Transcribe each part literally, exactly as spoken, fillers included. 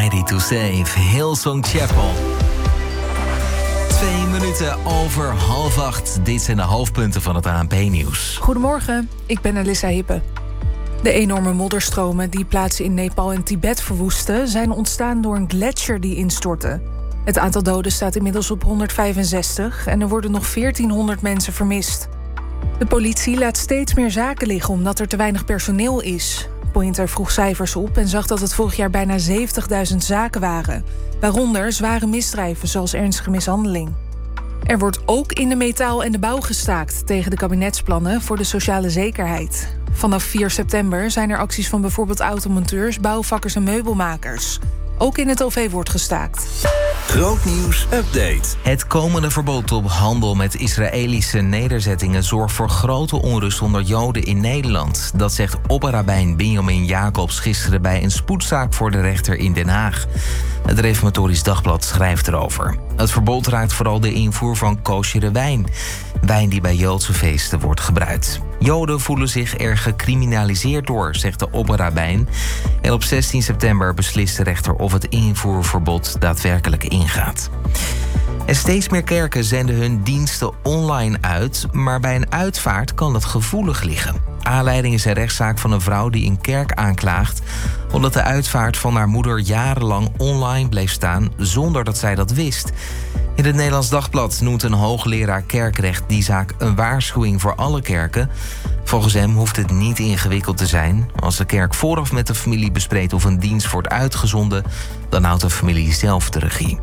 Ready to Save, Hillsong Chapel. Twee minuten over half acht. Dit zijn de hoofdpunten van het A N P-nieuws. Goedemorgen, ik ben Alissa Hippe. De enorme modderstromen die plaatsen in Nepal en Tibet verwoesten zijn ontstaan door een gletsjer die instortte. Het aantal doden staat inmiddels op honderdvijfenzestig en er worden nog veertienhonderd mensen vermist. De politie laat steeds meer zaken liggen omdat er te weinig personeel is. Pointer vroeg cijfers op en zag dat het vorig jaar bijna zeventigduizend zaken waren. Waaronder zware misdrijven zoals ernstige mishandeling. Er wordt ook in de metaal en de bouw gestaakt tegen de kabinetsplannen voor de sociale zekerheid. Vanaf vier september zijn er acties van bijvoorbeeld automonteurs, bouwvakkers en meubelmakers. Ook in het O V wordt gestaakt. Grootnieuws update. Het komende verbod op handel met Israëlische nederzettingen zorgt voor grote onrust onder Joden in Nederland. Dat zegt opperrabijn Benjamin Jacobs gisteren bij een spoedzaak voor de rechter in Den Haag. Het Reformatorisch Dagblad schrijft erover. Het verbod raakt vooral de invoer van koshere wijn. Wijn die bij Joodse feesten wordt gebruikt. Joden voelen zich er gecriminaliseerd door, zegt de opperrabijn. En op zestien september beslist de rechter of het invoerverbod daadwerkelijk ingaat. En steeds meer kerken zenden hun diensten online uit, maar bij een uitvaart kan dat gevoelig liggen. Aanleiding is een rechtszaak van een vrouw die een kerk aanklaagt omdat de uitvaart van haar moeder jarenlang online bleef staan zonder dat zij dat wist. In het Nederlands Dagblad noemt een hoogleraar kerkrecht die zaak een waarschuwing voor alle kerken. Volgens hem hoeft het niet ingewikkeld te zijn. Als de kerk vooraf met de familie bespreekt of een dienst wordt uitgezonden, dan houdt de familie zelf de regie.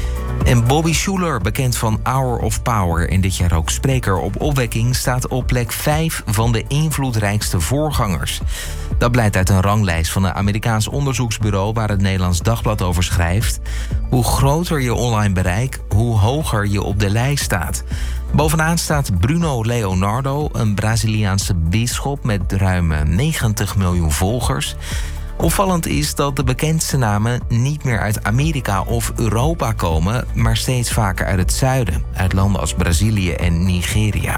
En Bobby Schuller, bekend van Hour of Power en dit jaar ook spreker op Opwekking, staat op plek vijf van de invloedrijkste voorgangers. Dat blijkt uit een ranglijst van een Amerikaans onderzoeksbureau waar het Nederlands Dagblad over schrijft. Hoe groter je online bereik, hoe hoger je op de lijst staat. Bovenaan staat Bruno Leonardo, een Braziliaanse bisschop met ruim negentig miljoen volgers. Opvallend is dat de bekendste namen niet meer uit Amerika of Europa komen, maar steeds vaker uit het zuiden, uit landen als Brazilië en Nigeria.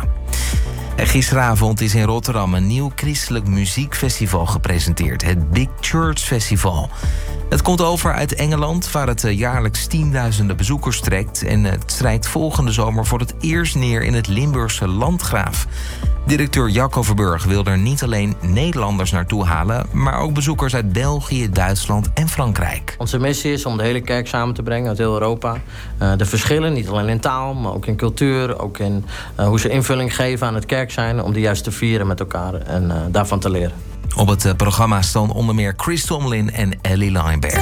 En gisteravond is in Rotterdam een nieuw christelijk muziekfestival gepresenteerd, het Big Church Festival. Het komt over uit Engeland, waar het jaarlijks tienduizenden bezoekers trekt, en het strijkt volgende zomer voor het eerst neer in het Limburgse Landgraaf. Directeur Jacco Verburg wil er niet alleen Nederlanders naartoe halen, maar ook bezoekers uit België, Duitsland en Frankrijk. Onze missie is om de hele kerk samen te brengen uit heel Europa. Uh, de verschillen, niet alleen in taal, maar ook in cultuur, ook in uh, hoe ze invulling geven aan het kerk zijn, om die juist te vieren met elkaar en uh, daarvan te leren. Op het uh, programma staan onder meer Chris Tomlin en Ellie Leinberg.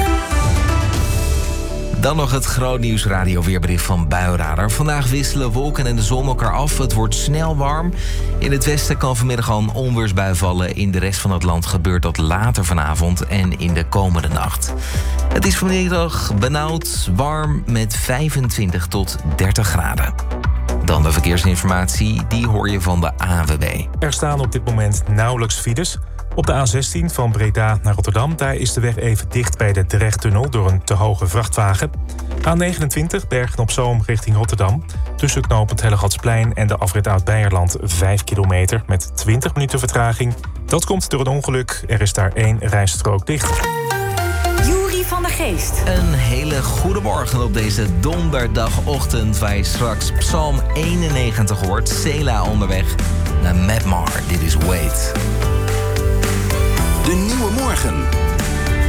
Dan nog het grootnieuws radioweerbericht van Buienradar. Vandaag wisselen wolken en de zon elkaar af. Het wordt snel warm. In het westen kan vanmiddag al een onweersbui vallen. In de rest van het land gebeurt dat later vanavond en in de komende nacht. Het is vanmiddag benauwd, warm met vijfentwintig tot dertig graden. Dan de verkeersinformatie, die hoor je van de A N W B. Er staan op dit moment nauwelijks files. Op de A zestien van Breda naar Rotterdam, daar is de weg even dicht bij de Drechttunnel door een te hoge vrachtwagen. A negenentwintig Bergen-op-Zoom richting Rotterdam. Tussen knooppunt Hellegatsplein en de afrit Oud-Beijerland vijf kilometer met twintig minuten vertraging. Dat komt door een ongeluk. Er is daar één rijstrook dicht. Juri van der Geest. Een hele goede morgen op deze donderdagochtend, waar je straks Psalm eenennegentig hoort. Sela onderweg naar Mapmar. Dit is Wait. De Nieuwe Morgen.